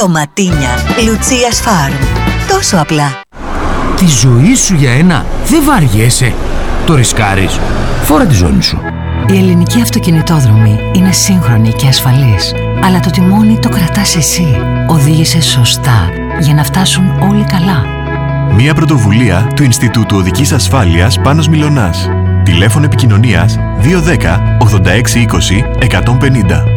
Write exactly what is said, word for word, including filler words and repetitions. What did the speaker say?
Ντοματίνια Λουτσίας Φάρμ. Τόσο απλά. Τη ζωή σου για ένα δεν βαριέσαι. Το ρισκάρεις. Φόρα τη ζώνη σου. Η ελληνική αυτοκινητόδρομη είναι σύγχρονη και ασφαλής. Αλλά το τιμόνι το κρατάς εσύ. Οδήγησε σωστά για να φτάσουν όλοι καλά. Μια πρωτοβουλία του Ινστιτούτου Οδικής Ασφάλειας Πάνος Μιλωνάς. Τηλέφωνο επικοινωνίας δύο ένα μηδέν ογδόντα έξι είκοσι εκατόν πενήντα.